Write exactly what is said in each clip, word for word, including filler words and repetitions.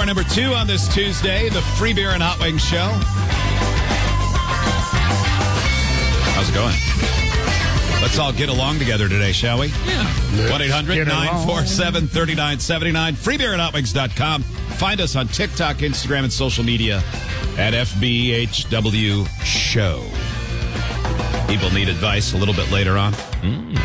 Hour number two on this Tuesday, the Free Beer and Hot Wings Show. How's it going? Let's all get along together today, shall we? Yeah. one eight hundred nine four seven three nine seven nine. free beer and hot wings dot com. Find us on TikTok, Instagram, and social media at F B H W Show. People need advice a little bit later on. Mm.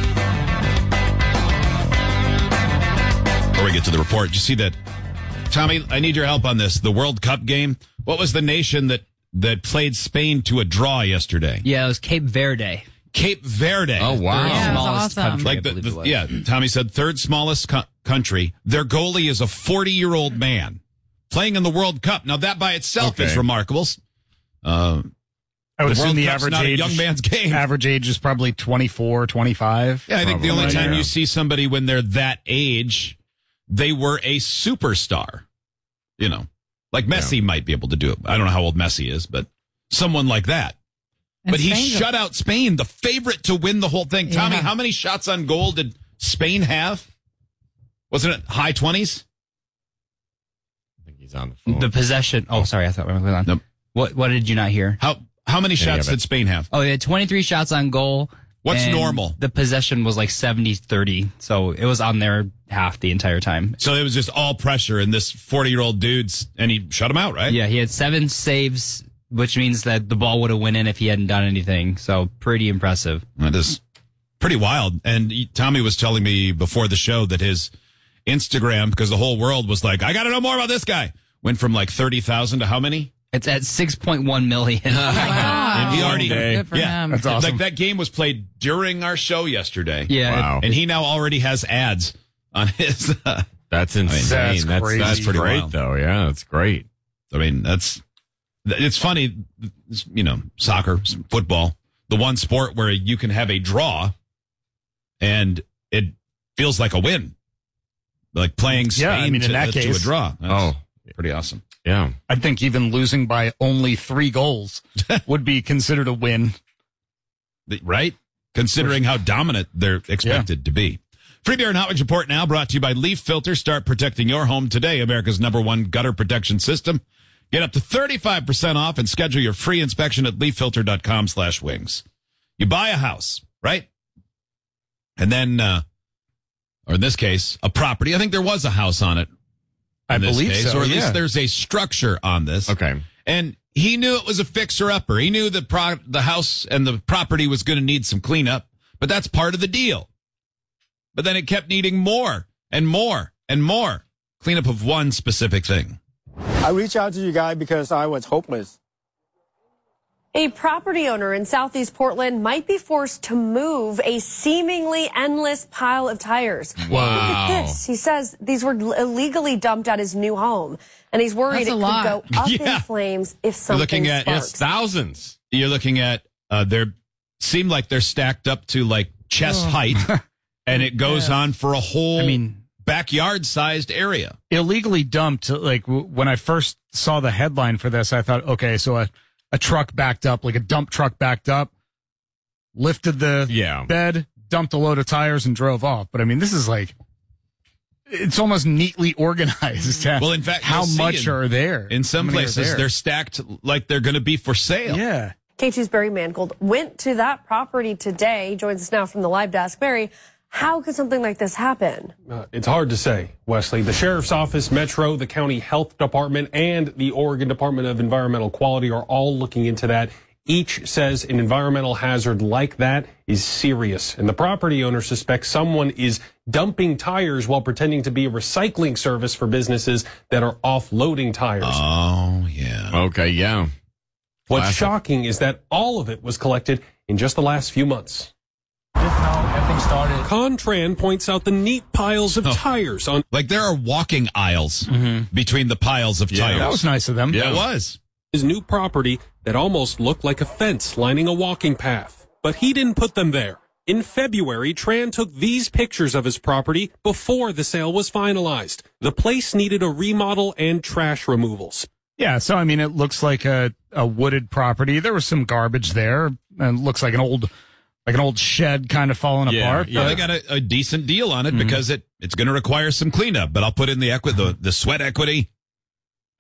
Before we get to the report, did you see that? Tommy, I need your help on this. The World Cup game. What was the nation that, that played Spain to a draw yesterday? Yeah, it was Cape Verde. Cape Verde. Oh, wow. Third Yeah, smallest awesome. country, Like I the, believe it the was. yeah, Tommy said third smallest co- country. Their goalie is a forty-year-old man playing in the World Cup. Now that by itself Okay. is remarkable. Uh, I would The assume World the Cup's average not a age, young man's game. average age is probably twenty-four, twenty-five. yeah, I think the Probably, only time yeah. you see somebody when they're that age, they were a superstar. You know, like Messi might be able to do it. I don't know how old Messi is, but someone like that. And But he Spain's a- shut out Spain, the favorite to win the whole thing. Tommy, Yeah. how many shots on goal did Spain have? Wasn't it high twenties? I think he's on the phone. The possession. Oh, sorry. I thought we were on. Nope. What, what did you not hear? How how many Any shots of it. did Spain have? Oh, they had twenty-three shots on goal. What's and normal? The possession was like seventy thirty. So it was on their half the entire time. So it was just all pressure, and this forty-year-old dude's, and he shut him out, right? Yeah, he had seven saves, which means that the ball would have went in if he hadn't done anything. So pretty impressive. That is pretty wild. And he- Tommy was telling me before the show that his Instagram, because the whole world was like, I got to know more about this guy, went from like thirty thousand to how many? It's at six point one million. Wow. And he already- Good for Yeah. him. That's awesome. Like that game was played during our show yesterday. Yeah. Wow. And he now already has ads on his. Uh, That's insane. That's that's crazy. that's Pretty great, wild. though. Yeah, that's great. I mean, that's, it's funny, it's, you know, soccer, football, the one sport where you can have a draw and it feels like a win. Like playing Spain Yeah, I mean, in to, that to a case- draw. That's Oh. pretty awesome. Yeah. I think even losing by only three goals would be considered a win. Right? Considering how dominant they're expected to be. Free Beer and Hot Wings Report now brought to you by Leaf Filter. Start protecting your home today. America's number one gutter protection system. Get up to thirty-five percent off and schedule your free inspection at leaf filter dot com slash wings. You buy a house, right? And then, uh, or in this case, a property. I think there was a house on it. I in this believe case, so, Or at yeah. least there's a structure on this. Okay. And he knew it was a fixer-upper. He knew the pro- the house and the property was going to need some cleanup, but that's part of the deal. But then it kept needing more and more and more cleanup of one specific thing. I reached out to you guys because I was hopeless. A property owner in southeast Portland might be forced to move a seemingly endless pile of tires. Look Wow. at this. He says these were illegally dumped at his new home, and he's worried That's it a could lot. go up Yeah. in flames if something looking at- sparks. It's thousands. You're looking at, uh, they're, seem like they're stacked up to like chest height, and it goes on for a whole I mean, backyard-sized area. illegally dumped, like w- when I first saw the headline for this, I thought, okay, so a, a truck backed up, like a dump truck backed up, lifted the Yeah. bed, dumped a load of tires and drove off. But I mean, this is like, it's almost neatly organized. Well, in fact, how you'll see much in- are there? In some How many are places, there? they're stacked like they're going to be for sale. Yeah. K two's Barry Mangold went to that property today. He joins us now from the live desk. Barry, how could something like this happen? Uh, it's hard to say, Wesley. The Sheriff's Office, Metro, the County Health Department, and the Oregon Department of Environmental Quality are all looking into that. Each says an environmental hazard like that is serious. And the property owner suspects someone is dumping tires while pretending to be a recycling service for businesses that are offloading tires. Oh, yeah. Okay, yeah. What's classic. shocking is that all of it was collected in just the last few months. Just how everything started. Contran points out the neat piles of Oh. tires on Like there are walking aisles between the piles of Yeah. tires. That was nice of them. Yeah, it was. his new property that almost looked like a fence lining a walking path. But he didn't put them there. In February, Tran took these pictures of his property before the sale was finalized. The place needed a remodel and trash removals. Yeah, so I mean, it looks like a, a wooded property. There was some garbage there, and it looks like an old, like an old shed kind of falling Yeah, apart. yeah. Well, they got a, a decent deal on it because it, it's going to require some cleanup, but I'll put in the equity, the, the sweat equity.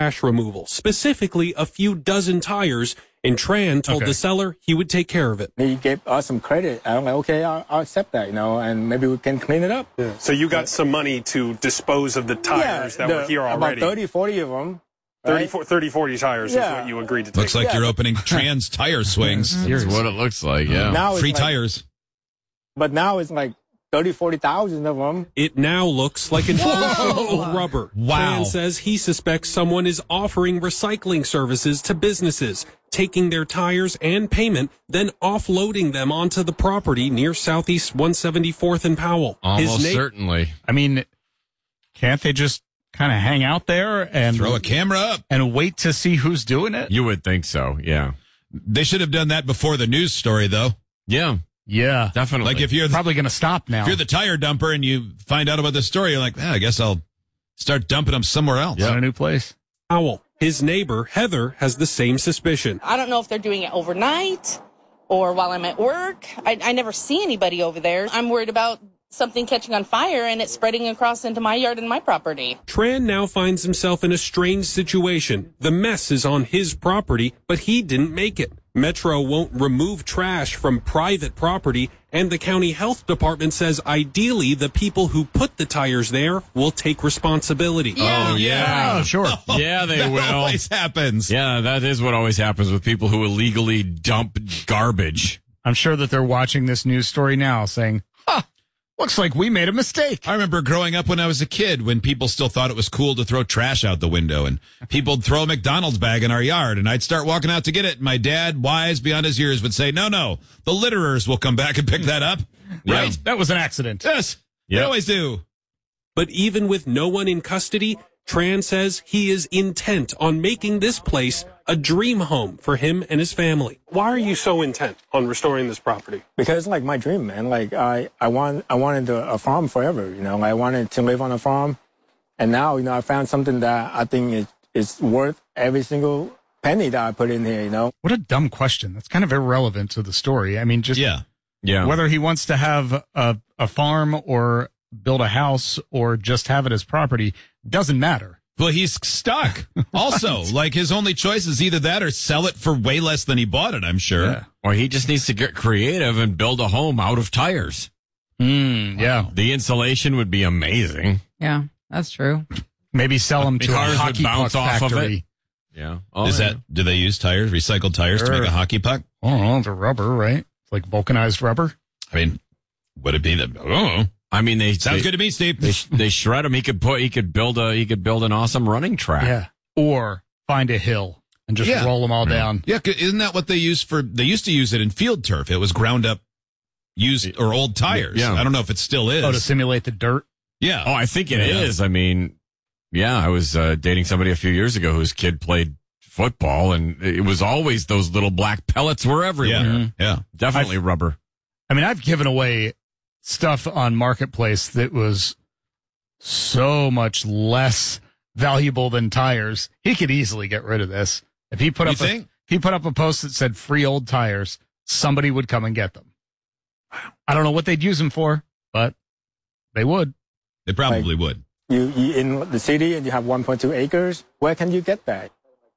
trash removal, specifically a few dozen tires, and Tran told Okay. the seller he would take care of it. He gave us some credit. I'm like, okay, I'll, I'll accept that, you know, and maybe we can clean it up. Yeah, So you got some money to dispose of the tires that the- were here already. About thirty, forty of them. thirty, right? thirty, forty tires is Yeah. what you agreed to take. Looks like Yeah. you're opening trans tire swings. That's what it looks like, yeah. Now it's Free like- tires. But now it's like thirty, forty thousand of them. It now looks like an ocean of rubber. Wow. Tran says he suspects someone is offering recycling services to businesses, taking their tires and payment, then offloading them onto the property near Southeast one seventy-fourth and Powell. Almost His na- certainly. I mean, can't they just kind of hang out there and Throw a camera up. and wait to see who's doing it? You would think so, yeah. They should have done that before the news story, though. Yeah, Yeah, definitely. Like if you're the, probably going to stop now. if you're the tire dumper and you find out about the story, you're like, eh, I guess I'll start dumping them somewhere else. in a new place. Powell. His neighbor, Heather, has the same suspicion. I don't know if they're doing it overnight or while I'm at work. I, I never see anybody over there. I'm worried about something catching on fire and it spreading across into my yard and my property. Tran now finds himself in a strange situation. The mess is on his property, but he didn't make it. Metro won't remove trash from private property, and the county health department says ideally the people who put the tires there will take responsibility. Oh, yeah. Oh, sure. Yeah, they that will. always happens. Yeah, that is what always happens with people who illegally dump garbage. I'm sure that they're watching this news story now saying, huh, looks like we made a mistake. I remember growing up when I was a kid when people still thought it was cool to throw trash out the window and people would throw a McDonald's bag in our yard and I'd start walking out to get it. My dad, wise beyond his years, would say, no, no, the litterers will come back and pick that up. Right? That was an accident. Yes. They Yep. always do. But even with no one in custody, Tran says he is intent on making this place a dream home for him and his family. Why are you so intent on restoring this property? Because it's like my dream, man. Like I, I want, I wanted a, a farm forever. You know, I wanted to live on a farm, and now, you know, I found something that I think is is worth every single penny that I put in here. You know, What a dumb question. That's kind of irrelevant to the story. I mean, just Yeah. Yeah. whether he wants to have a, a farm or build a house or just have it as property doesn't matter. Well, he's stuck. Also, like his only choice is either that or sell it for way less than he bought it, I'm sure. Yeah. Or he just needs to get creative and build a home out of tires. Mm, yeah. The insulation would be amazing. Yeah, that's true. Maybe sell them to a Cars would hockey bounce puck off of it. factory. Yeah. Oh, is yeah. that, do they use tires, recycled tires to Sure. make a hockey puck? I don't know, the rubber, right? It's like vulcanized rubber. I mean, would it be the, I don't know. I mean, they Sounds they, good to me, Steve. They, they shred him. He could put. He could build a. He could build an awesome running track. Yeah. Or find a hill and just Yeah. roll them all down. Yeah, 'cause isn't that what they use for, they used to use it in field turf. It was ground up used or old tires. Yeah. I don't know if it still is. Oh, to simulate the dirt. Yeah. Oh, I think it is. Yeah. I mean, yeah, I was uh, dating somebody a few years ago whose kid played football, and it was always those little black pellets were everywhere. Yeah. Yeah. Definitely rubber. I mean, I've given away stuff on Marketplace that was so much less valuable than tires. He could easily get rid of this. If he put You up a, think? if he put up a post that said free old tires, somebody would come and get them. I don't know what they'd use them for, but they would. They probably would. you, you in the city and you have one point two acres. Where can you get that?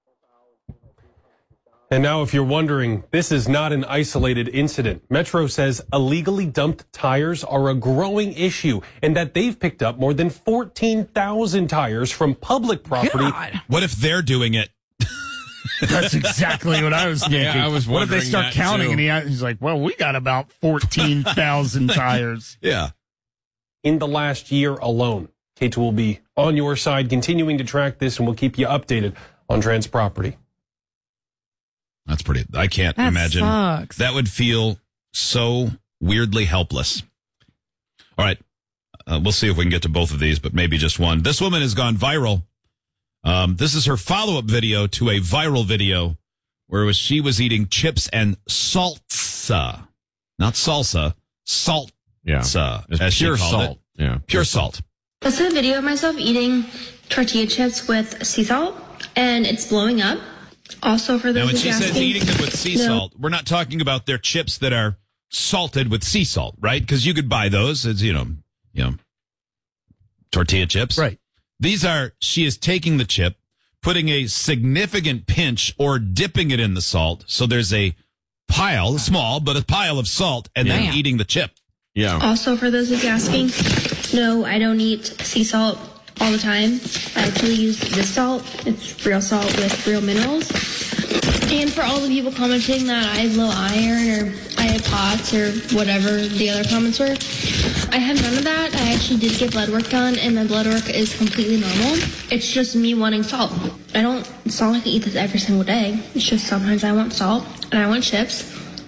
And now, if you're wondering, this is not an isolated incident. Metro says illegally dumped tires are a growing issue and that they've picked up more than fourteen thousand tires from public property. What if they're doing it? That's exactly what I was thinking. Yeah, I was what if they wondering start that, counting too. and he, he's like, well, we got about fourteen thousand tires. Yeah. In the last year alone. K two will be on your side, continuing to track this, and we'll keep you updated on Trans Property. That's pretty, I can't That imagine. sucks. That would feel so weirdly helpless. All right. Uh, we'll see if we can get to both of these, but maybe just one. This woman has gone viral. Um, this is her follow-up video to a viral video where it was, she was eating chips and salsa. Not salsa, salsa. Yeah. As It's she pure called salt. it. Yeah. Pure salt. This is a video of myself eating tortilla chips with sea salt, and it's blowing up. Also, for those Now, when of she you says asking, eating them with sea no. salt, we're not talking about their chips that are salted with sea salt, right? Because you could buy those as, you know, you know, tortilla chips. Right. These are, she is taking the chip, putting a significant pinch or dipping it in the salt. So there's a pile, small, but a pile of salt, and then Yeah. eating the chip. Yeah. Also, for those of you asking, no, I don't eat sea salt all the time. I actually use this salt. It's real salt with real minerals. And for all the people commenting that I have low iron or I have POTS or whatever the other comments were, I have none of that. I actually did get blood work done, and my blood work is completely normal. It's just me wanting salt. I don't, it's not like I eat this every single day. It's just sometimes I want salt and I want chips.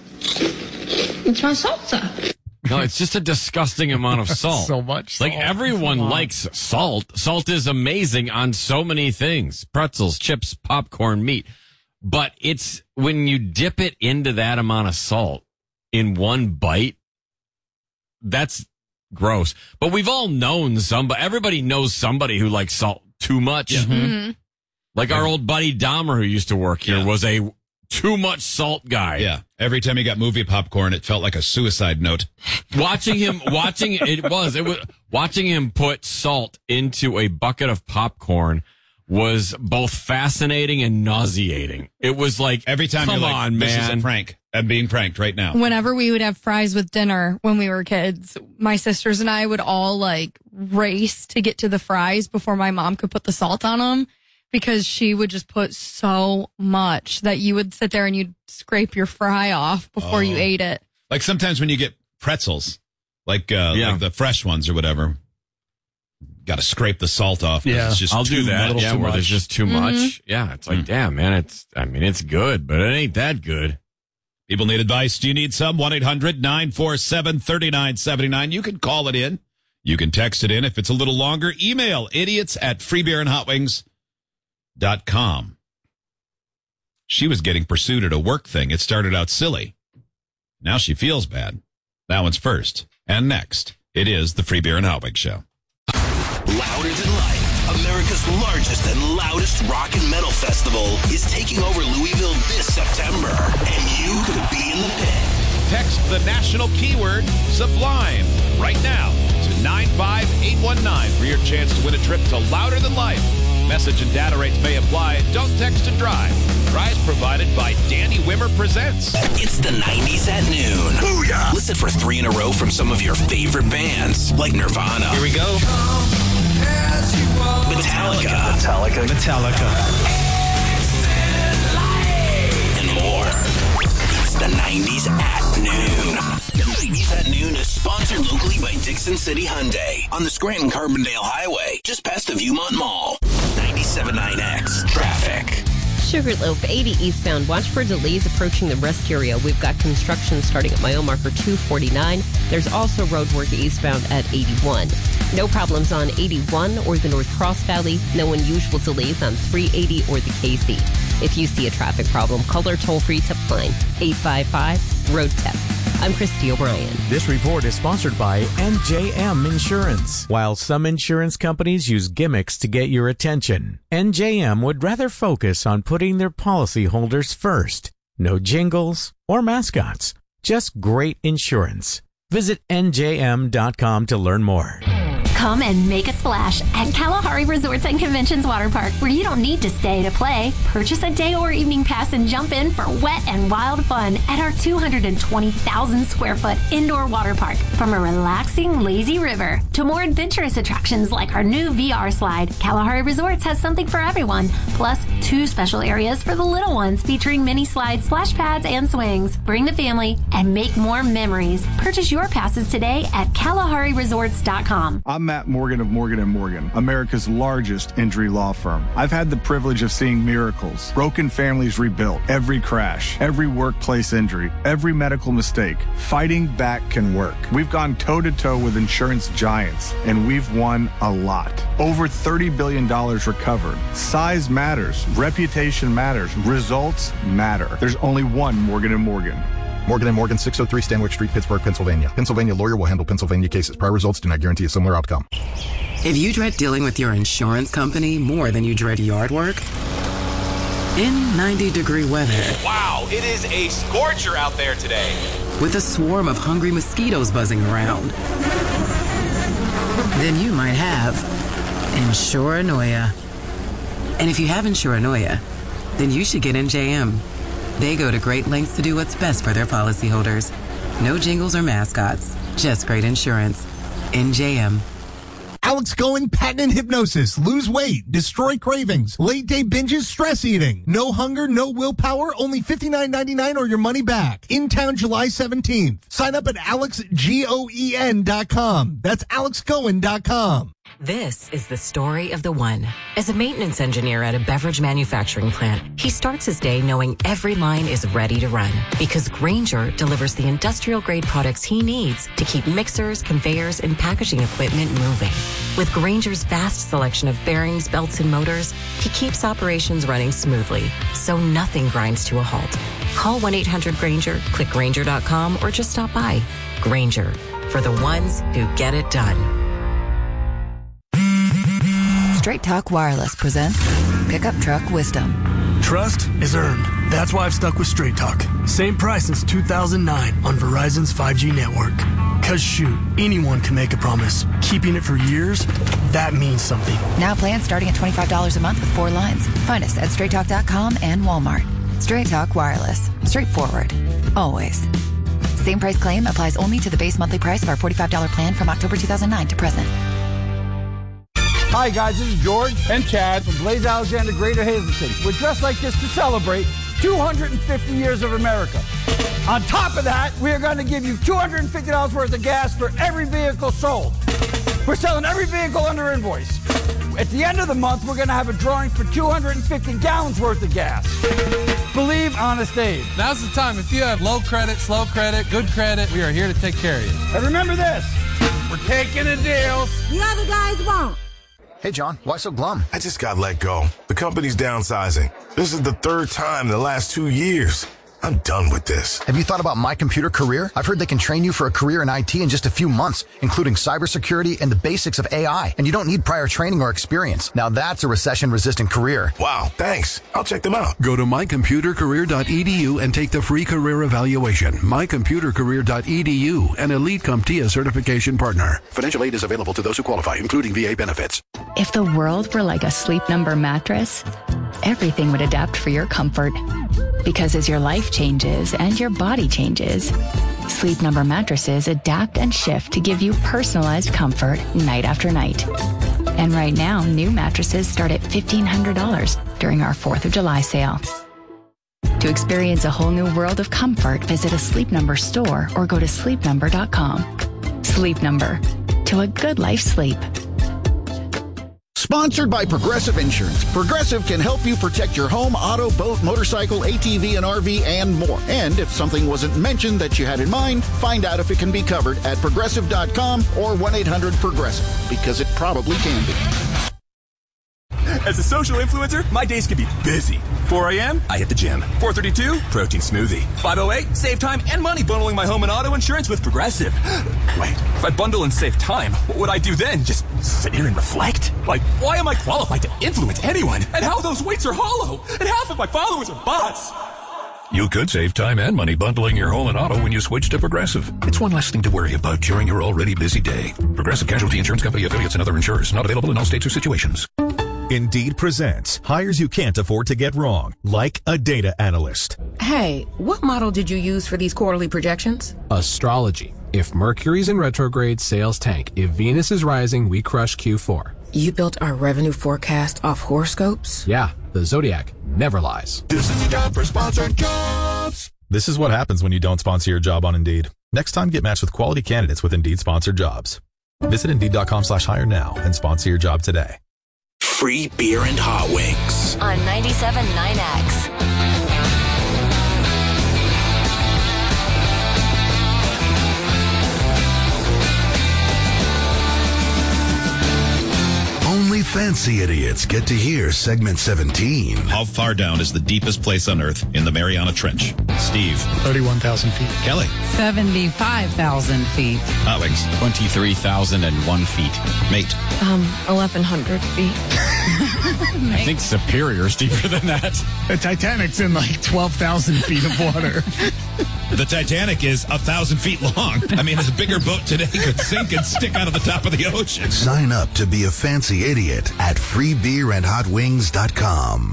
It's my salsa. No, it's just a disgusting amount of salt. So much Like salt. everyone Come on. likes salt. Salt is amazing on so many things. Pretzels, chips, popcorn, meat. But it's when you dip it into that amount of salt in one bite, that's gross. But we've all known somebody, everybody knows somebody who likes salt too much. Mm-hmm. Like our old buddy Dahmer, who used to work here, Yeah. was a too much salt guy. Yeah. Every time he got movie popcorn, it felt like a suicide note. Watching him, watching it was, it was, watching him put salt into a bucket of popcorn was both fascinating and nauseating. It was like, Every time come you're like, on, this man. is a prank. I'm being pranked right now. Whenever we would have fries with dinner when we were kids, my sisters and I would all like race to get to the fries before my mom could put the salt on them, because she would just put so much that you would sit there and you'd scrape your fry off before you Oh. ate it. Like sometimes when you get pretzels, like, uh, Yeah. like the fresh ones or whatever, got to scrape the salt off. 'cause Yeah. It's just I'll too do that. much. Yeah, where there's just too Mm-hmm. much. Yeah, it's like, damn, man, it's, I mean, it's good, but it ain't that good. People need advice. Do you need some? one eight hundred nine four seven three nine seven nine. You can call it in. You can text it in. If it's a little longer, email idiots at free beer and hot wings dot com. She was getting pursued at a work thing. It started out silly. Now she feels bad. That one's first. And next, it is the Free Beer and Hot Wings Show. Louder Than Life, America's largest and loudest rock and metal festival, is taking over Louisville this September, and you could be in the pit. Text the national keyword Sublime right now to nine five eight one nine for your chance to win a trip to Louder Than Life. Message and data rates may apply. Don't text and drive. Prize provided by Danny Wimmer Presents. It's the nineties at noon. Booyah! Listen for three in a row from some of your favorite bands, like Nirvana. Here we go. Metallica. Metallica. Metallica. And more. It's the nineties at noon. The nineties at noon is sponsored locally by Dixon City Hyundai on the Scranton Carbondale Highway, just past the Viewmont Mall. ninety-seven point nine X Traffic. Sugarloaf, eighty eastbound. Watch for delays approaching the rest area. We've got construction starting at mile marker two forty-nine. There's also road work eastbound at eighty-one. No problems on eighty-one or the North Cross Valley. No unusual delays on three eighty or the K C. If you see a traffic problem, call our toll-free tip line, eight five five, road tip. I'm Christy O'Brien. This report is sponsored by N J M Insurance. While some insurance companies use gimmicks to get your attention, N J M would rather focus on putting their policyholders first. No jingles or mascots, just great insurance. Visit N J M dot com to learn more. Come and make a splash at Kalahari Resorts and Conventions Water Park, where you don't need to stay to play. Purchase a day or evening pass and jump in for wet and wild fun at our two hundred twenty thousand square foot indoor water park. From a relaxing, lazy river to more adventurous attractions like our new V R slide, Kalahari Resorts has something for everyone. Plus, two special areas for the little ones featuring mini slides, splash pads, and swings. Bring the family and make more memories. Purchase your passes today at Kalahari Resorts dot com. I'm Matt Morgan of Morgan and Morgan, America's largest injury law firm. I've had the privilege of seeing miracles, broken families rebuilt, every crash, every workplace injury, every medical mistake. Fighting back can work. We've gone toe-to-toe with insurance giants, and we've won a lot. Over thirty billion dollars recovered. Size matters. Reputation matters. Results matter. There's only one Morgan and Morgan. Morgan and Morgan, six oh three Stanwyck Street, Pittsburgh, Pennsylvania. Pennsylvania lawyer will handle Pennsylvania cases. Prior results do not guarantee a similar outcome. If you dread dealing with your insurance company more than you dread yard work, in ninety degree weather, wow, it is a scorcher out there today. With a swarm of hungry mosquitoes buzzing around, then you might have Insuranoia. And if you have Insuranoia, then you should get N J M. They go to great lengths to do what's best for their policyholders. No jingles or mascots, just great insurance. N J M. Alex Cohen, patent and hypnosis, lose weight, destroy cravings, late day binges, stress eating, no hunger, no willpower, only fifty-nine ninety-nine or your money back. In town July seventeenth. Sign up at alex goen dot com. That's alex cohen dot com. This is the story of the one. As a maintenance engineer at a beverage manufacturing plant, he starts his day knowing every line is ready to run because Grainger delivers the industrial-grade products he needs to keep mixers, conveyors, and packaging equipment moving. With Grainger's vast selection of bearings, belts, and motors, he keeps operations running smoothly, so nothing grinds to a halt. Call one eight hundred Grainger, click Grainger dot com, or just stop by. Grainger, for the ones who get it done. Straight Talk Wireless presents Pickup Truck Wisdom. Trust is earned. That's why I've stuck with Straight Talk. Same price since two thousand nine on Verizon's five G network. Cause shoot, anyone can make a promise. Keeping it for years, that means something. Now plans starting at twenty-five dollars a month with four lines. Find us at straight talk dot com and Walmart. Straight Talk Wireless. Straightforward. Always. Same price claim applies only to the base monthly price of our forty-five dollars plan from October two thousand nine to present. Hi guys, this is George and Chad from Blaze Alexander Greater Hazleton. We're dressed like this to celebrate two hundred fifty years of America. On top of that, we are going to give you two hundred fifty dollars worth of gas for every vehicle sold. We're selling every vehicle under invoice. At the end of the month, we're going to have a drawing for two hundred fifty gallons worth of gas. Believe Honest Abe. Now's the time. If you have low credit, slow credit, good credit, we are here to take care of you. And remember this, we're taking the deals the other guys won't. Hey, John, why so glum? I just got let go. The company's downsizing. This is the third time in the last two years. I'm done with this. Have you thought about My Computer Career? I've heard they can train you for a career in I T in just a few months, including cybersecurity and the basics of A I. And you don't need prior training or experience. Now that's a recession-resistant career. Wow, thanks. I'll check them out. Go to my computer career dot e d u and take the free career evaluation. my computer career dot e d u, an Elite CompTIA certification partner. Financial aid is available to those who qualify, including V A benefits. If the world were like a Sleep Number mattress, everything would adapt for your comfort. Because as your life changes and your body changes, Sleep Number mattresses adapt and shift to give you personalized comfort night after night. And right now, new mattresses start at fifteen hundred dollars during our fourth of July sale. To experience a whole new world of comfort, visit a Sleep Number store or go to sleep number dot com. Sleep Number. To a good life sleep. Sponsored by Progressive Insurance. Progressive can help you protect your home, auto, boat, motorcycle, A T V, and R V, and more. And if something wasn't mentioned that you had in mind, find out if it can be covered at progressive dot com or one eight hundred progressive, because it probably can be. As a social influencer, my days can be busy. four a.m., I hit the gym. four thirty-two, protein smoothie. five oh eight, save time and money bundling my home and auto insurance with Progressive. Wait, if I bundle and save time, what would I do then? Just sit here and reflect? Like, why am I qualified to influence anyone? And how those weights are hollow? And half of my followers are bots. You could save time and money bundling your home and auto when you switch to Progressive. It's one less thing to worry about during your already busy day. Progressive Casualty Insurance Company, affiliates, and other insurers. Not available in all states or situations. Indeed presents hires you can't afford to get wrong, like a data analyst. Hey, what model did you use for these quarterly projections? Astrology. If Mercury's in retrograde, sales tank. If Venus is rising, we crush Q four. You built our revenue forecast off horoscopes? Yeah, the Zodiac never lies. This is the job for sponsored jobs. This is what happens when you don't sponsor your job on Indeed. Next time, get matched with quality candidates with Indeed sponsored jobs. Visit Indeed dot com slash hire now and sponsor your job today. Free beer and hot wings. On ninety-seven point nine X. Only fancy idiots get to hear segment seventeen. How far down is the deepest place on Earth in the Mariana Trench? Steve. thirty-one thousand feet. Kelly. seventy-five thousand feet. Hot wings. twenty-three thousand one feet. Mate. Um, eleven hundred feet. I think Superior's deeper than that. The Titanic's in like twelve thousand feet of water. The Titanic is a thousand feet long. I mean, a bigger boat today could sink and stick out of the top of the ocean. Sign up to be a fancy idiot at free beer and hot wings dot com.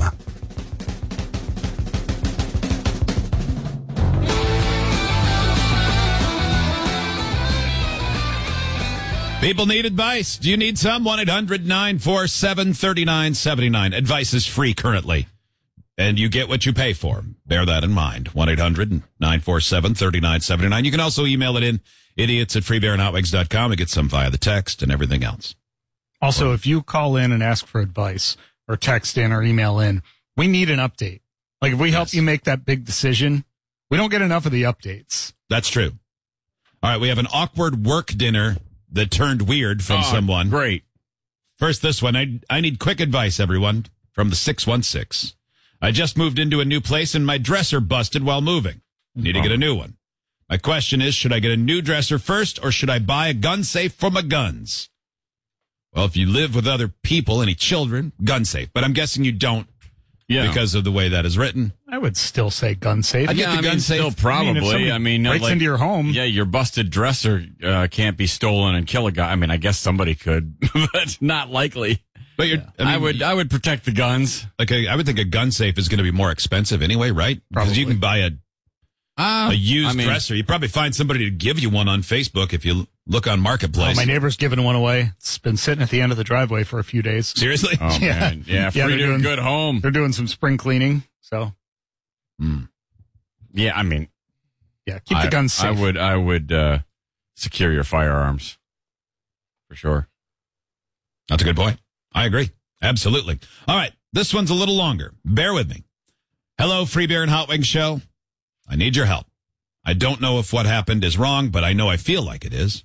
People need advice. Do you need some? one eight hundred nine four seven three nine seven nine. Advice is free currently, and you get what you pay for. Bear that in mind. one eight hundred nine four seven three nine seven nine. You can also email it in, idiots at free beer and hot wings dot com. and get some via the text and everything else. Also, if you call in and ask for advice or text in or email in, we need an update. Like if we help yes. you make that big decision, we don't get enough of the updates. That's true. All right, we have an awkward work dinner that turned weird from oh, someone. Great. First, this one. I, I need quick advice, everyone, from the six one six. I just moved into a new place and my dresser busted while moving. Need to get a new one. My question is, should I get a new dresser first or should I buy a gun safe for my guns? Well, if you live with other people, any children, gun safe. But I'm guessing you don't yeah. because of the way that is written. I would still say gun safe. I yeah, get the I gun mean, safe. Still probably. I mean, breaks like, into your home. Yeah, your busted dresser uh, can't be stolen and kill a guy. I mean, I guess somebody could, but not likely. But you're, yeah. I, mean, I would, I would protect the guns. Like, a, I would think a gun safe is going to be more expensive anyway, right? Because you can buy a uh, a used I mean, dresser. You probably find somebody to give you one on Facebook if you look on Marketplace. Oh, my neighbor's giving one away. It's been sitting at the end of the driveway for a few days. Seriously? Oh, yeah. man. Yeah, free yeah, to doing, a good home. They're doing some spring cleaning, so. Mm. Yeah, I mean. Yeah, keep I, the guns safe. I would, I would uh, secure your firearms. For sure. That's a good point. I agree. Absolutely. All right. This one's a little longer. Bear with me. Hello, Free Beer and Hot Wings Show. I need your help. I don't know if what happened is wrong, but I know I feel like it is.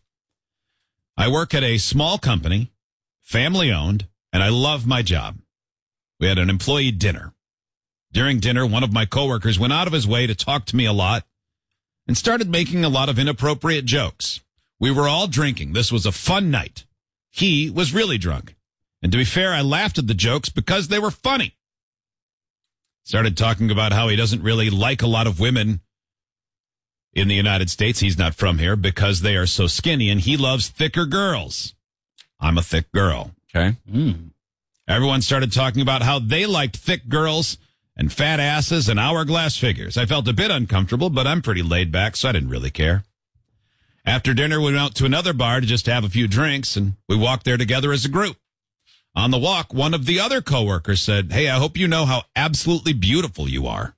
I work at a small company, family owned, and I love my job. We had an employee dinner. During dinner, one of my coworkers went out of his way to talk to me a lot and started making a lot of inappropriate jokes. We were all drinking. This was a fun night. He was really drunk. And to be fair, I laughed at the jokes because they were funny. Started talking about how he doesn't really like a lot of women in the United States. He's not from here because they are so skinny, and he loves thicker girls. I'm a thick girl. Okay. Mm. Everyone started talking about how they liked thick girls and fat asses and hourglass figures. I felt a bit uncomfortable, but I'm pretty laid back, so I didn't really care. After dinner, we went out to another bar to just have a few drinks, and we walked there together as a group. On the walk, one of the other coworkers said, "Hey, I hope you know how absolutely beautiful you are."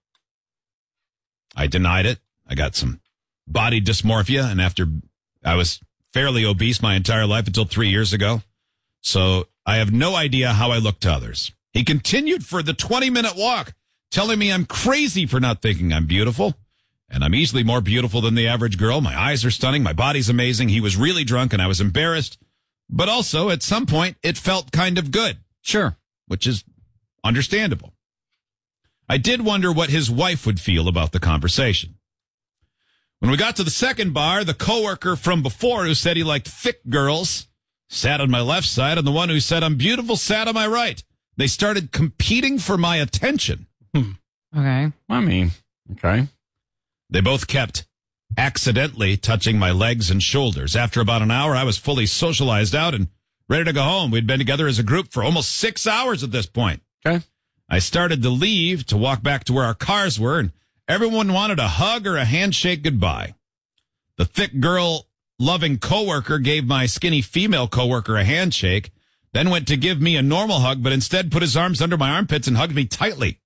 I denied it. I got some body dysmorphia, and after I was fairly obese my entire life until three years ago, so I have no idea how I look to others. He continued for the twenty-minute walk, telling me I'm crazy for not thinking I'm beautiful, and I'm easily more beautiful than the average girl. My eyes are stunning. My body's amazing. He was really drunk, and I was embarrassed. But also, at some point, it felt kind of good. Sure. Which is understandable. I did wonder what his wife would feel about the conversation. When we got to the second bar, the coworker from before who said he liked thick girls sat on my left side, and the one who said I'm beautiful sat on my right. They started competing for my attention. Hmm. Okay. I mean, okay. They both kept accidentally touching my legs and shoulders. After about an hour, I was fully socialized out and ready to go home. We'd been together as a group for almost six hours at this point. Okay. I started to leave to walk back to where our cars were, and everyone wanted a hug or a handshake goodbye. The thick girl loving coworker gave my skinny female coworker a handshake, then went to give me a normal hug, but instead put his arms under my armpits and hugged me tightly.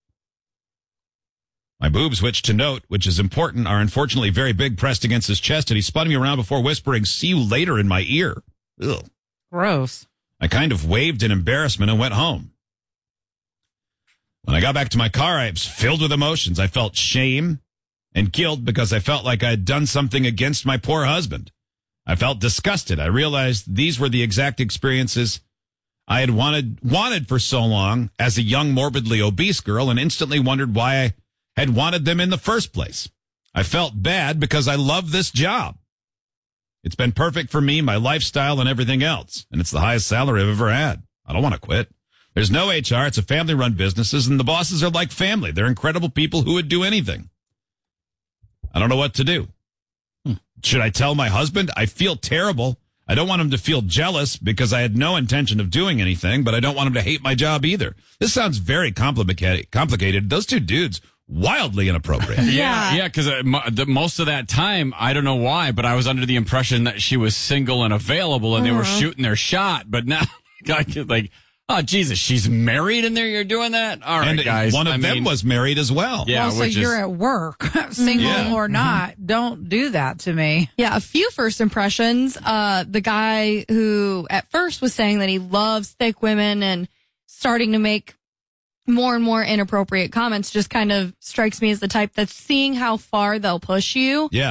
My boobs, which to note, which is important, are unfortunately very big, pressed against his chest, and he spun me around before whispering, "See you later," in my ear. Ugh. Gross. I kind of waved in embarrassment and went home. When I got back to my car, I was filled with emotions. I felt shame and guilt because I felt like I had done something against my poor husband. I felt disgusted. I realized these were the exact experiences I had wanted wanted for so long as a young, morbidly obese girl, and instantly wondered why I had wanted them in the first place. I felt bad because I love this job. It's been perfect for me, my lifestyle, and everything else. And it's the highest salary I've ever had. I don't want to quit. There's no H R. It's a family-run business, and the bosses are like family. They're incredible people who would do anything. I don't know what to do. Hmm. Should I tell my husband? I feel terrible. I don't want him to feel jealous because I had no intention of doing anything, but I don't want him to hate my job either. This sounds very complicated. Complicated. Those two dudes, wildly inappropriate. Yeah, yeah, because uh, mo- the, most of that time, I don't know why, but I was under the impression that she was single and available, and uh-huh. they were shooting their shot. But now, like, oh Jesus, she's married, and there you're doing that. All right, and guys. One of I them mean, was married as well. Yeah, well, so which you're is, at work, single yeah. or not. Mm-hmm. Don't do that to me. Yeah, a few first impressions. Uh, the guy who at first was saying that he loves thick women and starting to make more and more inappropriate comments just kind of strikes me as the type that's seeing how far they'll push you. Yeah.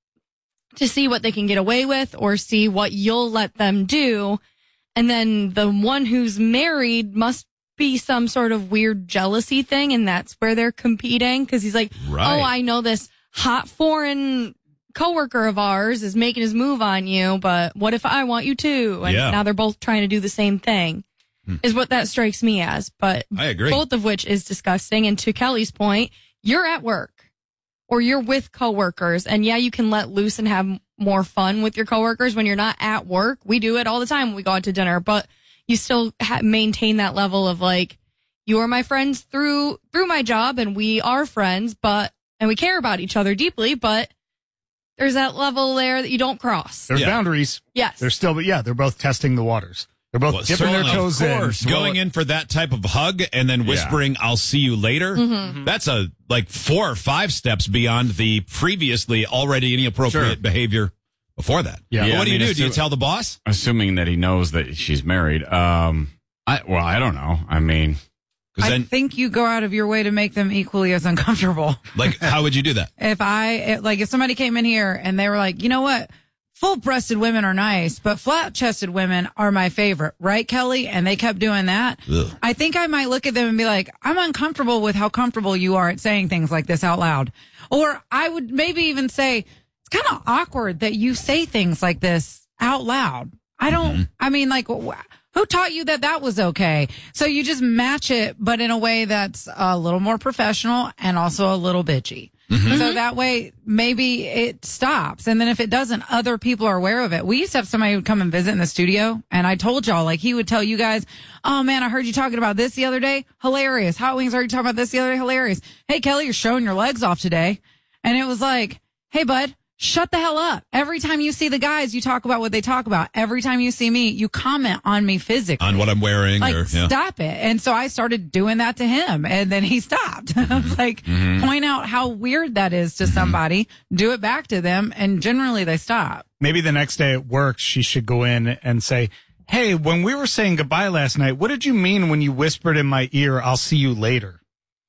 To see what they can get away with or see what you'll let them do. And then the one who's married must be some sort of weird jealousy thing. And that's where they're competing. Cause he's like, right. oh, I know this hot foreign coworker of ours is making his move on you, but what if I want you too? And yeah. now they're both trying to do the same thing. Is what that strikes me as. But I agree. Both of which is disgusting. And to Kelly's point, you're at work or you're with coworkers. And yeah, you can let loose and have more fun with your coworkers when you're not at work. We do it all the time when we go out to dinner, but you still ha- maintain that level of like, you are my friends through, through my job and we are friends, but, and we care about each other deeply, but there's that level there that you don't cross. There's yeah. boundaries. Yes. They're still, but yeah, they're both testing the waters. They're both well, dipping their toes in. Going well, in for that type of hug and then whispering, yeah. I'll see you later. Mm-hmm. That's a like four or five steps beyond the previously already inappropriate sure. behavior before that. Yeah. yeah what I do mean, you do? assu- Do you tell the boss? Assuming that he knows that she's married. Um, I, well, I don't know. I mean, I then, think you go out of your way to make them equally as uncomfortable. Like, how would you do that? If I, like, if somebody came in here and they were like, you know what? Full-breasted women are nice, but flat-chested women are my favorite. Right, Kelly? And they kept doing that. Ugh. I think I might look at them and be like, I'm uncomfortable with how comfortable you are at saying things like this out loud. Or I would maybe even say, it's kind of awkward that you say things like this out loud. I don't, mm-hmm. I mean, like, who taught you that that was okay? So you just match it, but in a way that's a little more professional and also a little bitchy. Mm-hmm. So that way, maybe it stops. And then if it doesn't, other people are aware of it. We used to have somebody who would come and visit in the studio. And I told y'all, like, he would tell you guys, oh man, I heard you talking about this the other day. Hilarious. Hot Wings, I heard you talking about this the other day. Hilarious. Hey, Kelly, you're showing your legs off today. And it was like, hey, bud, shut the hell up. Every time you see the guys, you talk about what they talk about. Every time you see me, you comment on me physically. On what I'm wearing. Like, or, yeah. stop it. And so I started doing that to him, and then he stopped. Mm-hmm. I was like, mm-hmm. point out how weird that is to mm-hmm. somebody, do it back to them, and generally they stop. Maybe the next day at work, she should go in and say, hey, when we were saying goodbye last night, what did you mean when you whispered in my ear, I'll see you later?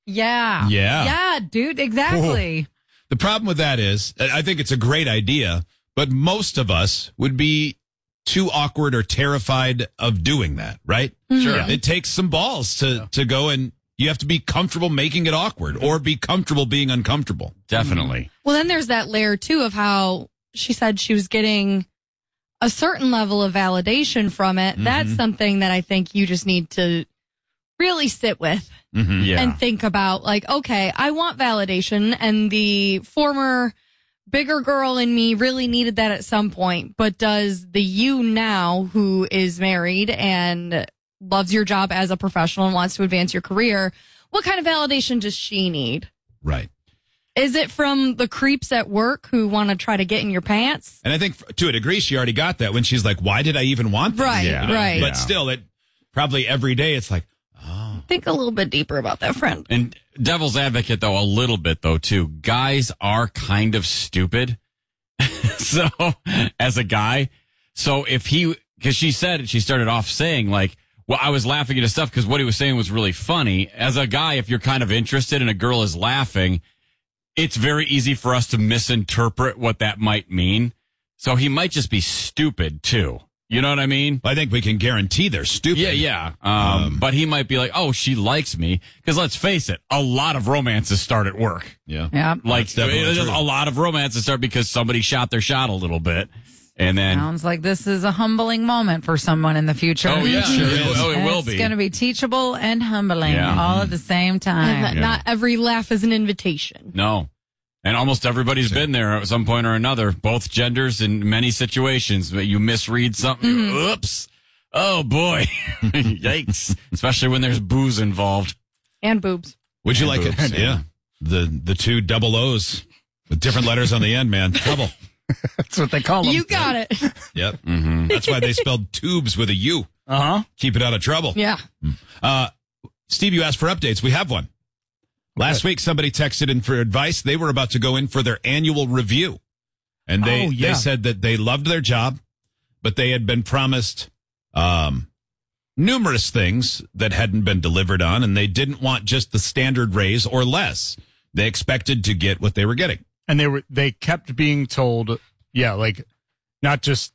Yeah. Yeah. Yeah, dude, exactly. Oh. The problem with that is, I think it's a great idea, but most of us would be too awkward or terrified of doing that, right? Sure. Yeah. It takes some balls to, yeah. to go and you have to be comfortable making it awkward or be comfortable being uncomfortable. Definitely. Well, then there's that layer too of how she said she was getting a certain level of validation from it. Mm-hmm. That's something that I think you just need to really sit with. Mm-hmm. Yeah. And think about like, okay, I want validation and the former bigger girl in me really needed that at some point. But does the you now who is married and loves your job as a professional and wants to advance your career, what kind of validation does she need? Right. Is it from the creeps at work who want to try to get in your pants? And I think to a degree, she already got that when she's like, why did I even want this? Right, yeah. right. But still, it probably every day it's like, think a little bit deeper about that, friend. And devil's advocate, though, a little bit, though, too. Guys are kind of stupid. So, as a guy, so if he, because she said, she started off saying, like, well, I was laughing at his stuff because what he was saying was really funny. As a guy, if you're kind of interested and a girl is laughing, it's very easy for us to misinterpret what that might mean. So he might just be stupid, too. You know what I mean? I think we can guarantee they're stupid. Yeah, yeah. Um, um, but he might be like, oh, she likes me. Because let's face it, a lot of romances start at work. Yeah. Yeah. Like, a lot of romances start because somebody shot their shot a little bit. And then. Sounds like this is a humbling moment for someone in the future. Oh, yeah. Sure is. Oh, it will be. It's going to be teachable and humbling yeah. all at the same time. And yeah. not every laugh is an invitation. No. And almost everybody's been there at some point or another, both genders in many situations. But you misread something, Mm-hmm. oops. Oh, boy. Yikes. Especially when there's booze involved. And boobs. Would you And like boobs, it? yeah. Yeah. The the two double O's with different letters on the end, man. Trouble. That's what they call them. You got it. Yep. Mm-hmm. That's why they spelled tubes with a U. Uh-huh. Keep it out of trouble. Yeah. Uh, Steve, you asked for updates. We have one. Last week, somebody texted in for advice. They were about to go in for their annual review. And they, Oh, yeah. they said that they loved their job, but they had been promised um, numerous things that hadn't been delivered on, and they didn't want just the standard raise or less. They expected to get what they were getting. And they were they kept being told, yeah, like not just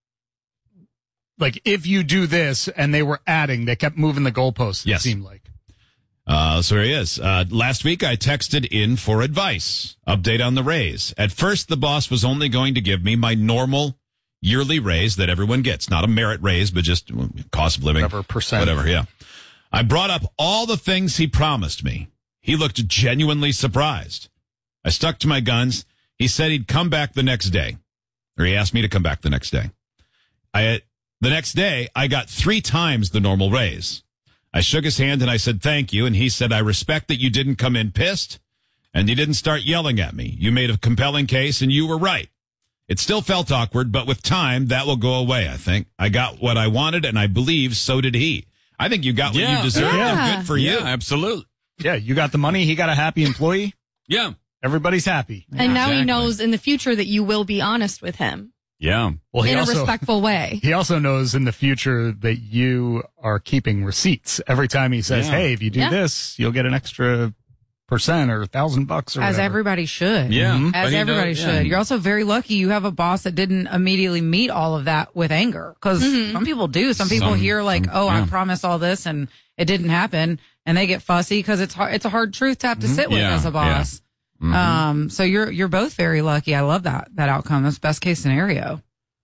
like if you do this, and they were adding, they kept moving the goalposts, it Yes. seemed like. Uh, so here he is. Uh, last week, I texted in for advice. Update on the raise. At first, the boss was only going to give me my normal yearly raise that everyone gets. Not a merit raise, but just cost of living. Whatever percent. Whatever, yeah. I brought up all the things he promised me. He looked genuinely surprised. I stuck to my guns. He said he'd come back the next day. Or he asked me to come back the next day. I, the next day, I got three times the normal raise. I shook his hand and I said, thank you. And he said, I respect that you didn't come in pissed and you didn't start yelling at me. You made a compelling case and you were right. It still felt awkward, but with time, that will go away, I think. I got what I wanted and I believe so did he. I think you got what Yeah. you deserved. Yeah. And good for Yeah, you. absolutely. Yeah, you got the money, he got a happy employee. Yeah. Everybody's happy. And now he Exactly. knows in the future that you will be honest with him Yeah. Well, he in a also respectful way. he also knows in the future that you are keeping receipts. Every time he says, Yeah. "Hey, if you do Yeah. this, you'll get an extra percent or a thousand bucks or As whatever." everybody should. Yeah. Mhm. But As he everybody does- should. yeah. You're also very lucky you have a boss that didn't immediately meet all of that with anger. Because some people do. Some people Some- hear like, some- oh, I yeah. promised all this and it didn't happen. And they get fussy because it's hard, it's a hard truth to have to sit with Yeah, as a boss. Um, so you're, you're both very lucky. I love that, that outcome. That's best case scenario.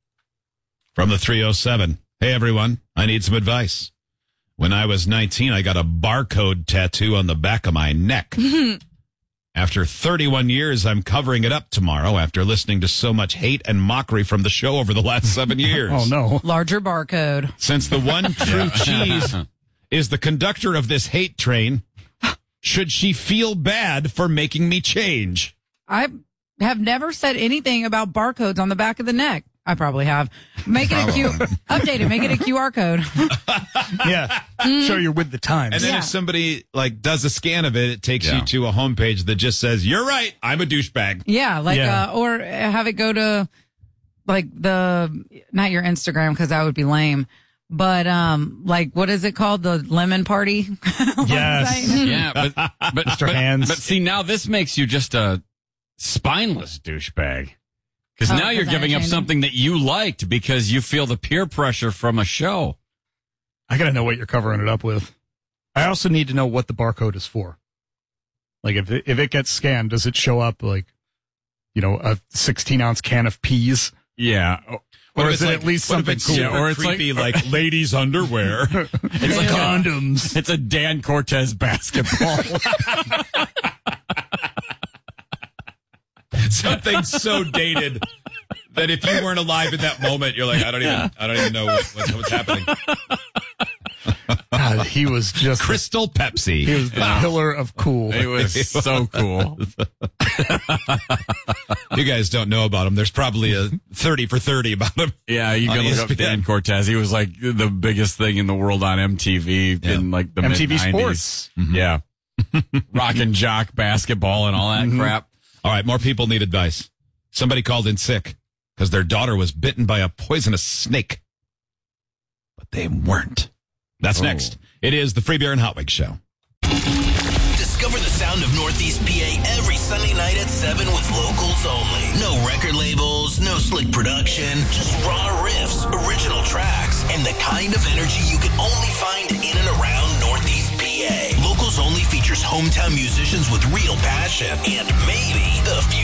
From the three oh seven. Hey, everyone. I need some advice. When I was nineteen, I got a barcode tattoo on the back of my neck. After thirty-one years, I'm covering it up tomorrow after listening to so much hate and mockery from the show over the last seven years. Oh no. Larger barcode. Since the one true cheese is the conductor of this hate train, should she feel bad for making me change? I have never said anything about barcodes on the back of the neck. I probably have. Make it a Q, update it, make it a Q R code. Yeah. Show you're with the times. And then Yeah. if somebody like does a scan of it, it takes Yeah. you to a homepage that just says, "You're right, I'm a douchebag." Yeah, like, Yeah. Uh, or have it go to like the, not your Instagram because that would be lame, but um, like, what is it called? The lemon party? Yes. website? Yeah, but but, Mister but, Hands. but see, now this makes you just a spineless douchebag. Because Oh, now you're 'cause I giving up changed something that you liked because you feel the peer pressure from a show. I gotta know what you're covering it up with. I also need to know what the barcode is for. Like if it, if it gets scanned, does it show up like, you know, a sixteen ounce can of peas? Yeah. What Or if is it's it like- at least what if something it's cool? super Or it's creepy, like- like, ladies' underwear? It's like condoms. It's a Dan Cortez basketball. Something so dated that if you weren't alive in that moment, you're like, I don't even, I don't even know what, what's, what's happening. God, he was just Crystal Pepsi. he was the pillar of cool. It was so cool. You guys don't know about him. There's probably a thirty for thirty about him. Yeah, you On can look E S up P N. Dan Cortez. He was like the biggest thing in the world on M T V in like the M T V mid nineties. Sports. Yeah. Rock and jock basketball and all that crap. All right, more people need advice. Somebody called in sick because their daughter was bitten by a poisonous snake, but they weren't. That's Oh. next. It is the Free Beer and Hot Wings Show. Discover the sound of Northeast P A every Sunday night at seven with locals only. No record labels, no slick production, just raw riffs, original tracks, and the kind of energy you can only find in and around Northeast P A. Locals only features hometown musicians with real passion and maybe the future